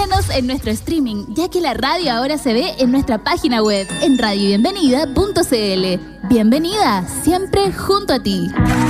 Síguenos en nuestro streaming, ya que la radio ahora se ve en nuestra página web, en radiobienvenida.cl. Bienvenida, siempre junto a ti.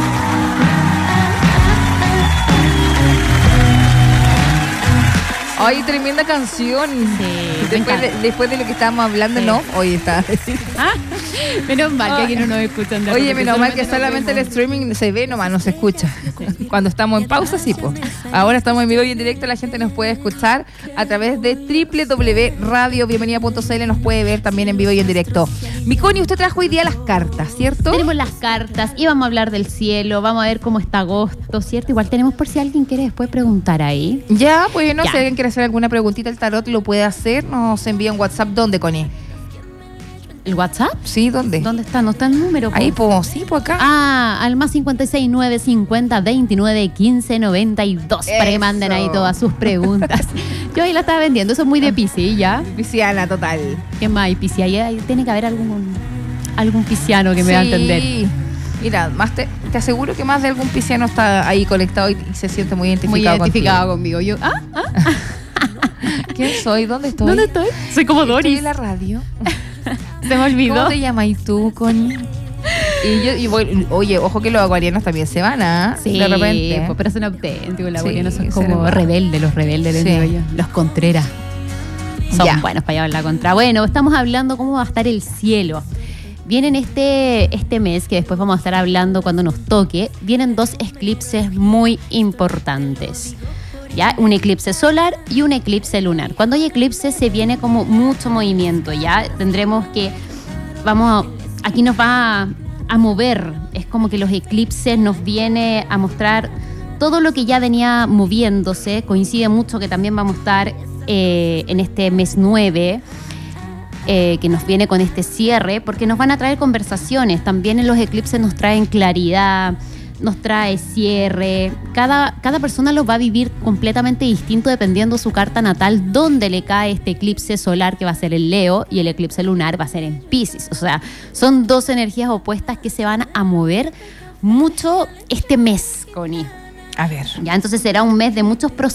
Ay, tremenda canción. Sí, después de lo que estábamos hablando, sí. No, hoy está. Menos mal que aquí no nos escuchan. Oye, menos mal que solamente el streaming se ve, nomás no se escucha. Cuando estamos en pausa, sí, pues. Ahora estamos en vivo y en directo, la gente nos puede escuchar a través de www.radiobienvenida.cl, nos puede ver también en vivo y en directo. Miconi, usted trajo hoy día las cartas, ¿cierto? Tenemos las cartas y vamos a hablar del cielo, vamos a ver cómo está agosto, ¿cierto? Igual tenemos por si alguien quiere después preguntar ahí. Ya, pues no sé, si alguien quiere hacer alguna preguntita al tarot, lo puede hacer, nos envía un WhatsApp. ¿Dónde, Connie? ¿El WhatsApp? Sí, ¿dónde? ¿Dónde está? ¿No está el número? Ahí, pues, sí, pues acá. Ah, al más 56 950 29 15 92. Para que manden ahí todas sus preguntas. Yo ahí la estaba vendiendo, eso es muy de Piscis, ¿ya? Pisciana, total. ¿Qué más hay Piscis? Ahí tiene que haber algún pisciano que me va a entender. Mira, más te aseguro que más de algún pisciano está ahí conectado y se siente muy identificado conmigo. Yo, ¿quién soy? ¿Dónde estoy? ¿Dónde estoy? Soy como Doris. Estoy en la radio. Se me olvidó. ¿Cómo te llamas tú, Connie? Y voy, oye, ojo que los acuarianos también se van, ¿ah? Sí, de repente. Pues, pero son auténticos. Los acuarianos son como los rebeldes, les digo yo. Los Contreras. Son buenos para llevar la contra. Bueno, estamos hablando cómo va a estar el cielo. Vienen este mes, que después vamos a estar hablando cuando nos toque, vienen 2 eclipses muy importantes. ¿Ya? Un eclipse solar y un eclipse lunar. Cuando hay eclipse se viene como mucho movimiento, ¿ya? Tendremos que, aquí nos va a mover, es como que los eclipses nos viene a mostrar todo lo que ya venía moviéndose, coincide mucho que también vamos a estar en este mes 9, que nos viene con este cierre, porque nos van a traer conversaciones, también en los eclipses nos traen claridad, nos trae cierre. Cada persona lo va a vivir completamente distinto dependiendo su carta natal, dónde le cae este eclipse solar, que va a ser en Leo, y el eclipse lunar va a ser en Piscis. O sea, son 2 energías opuestas que se van a mover mucho este mes, Connie. A ver. Ya, entonces será un mes de muchos procesos.